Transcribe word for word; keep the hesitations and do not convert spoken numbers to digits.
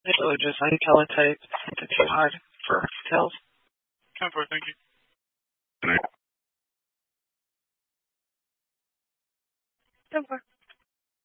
So just unteletype into too hard for details. ten four, thank you. Good night. ten four.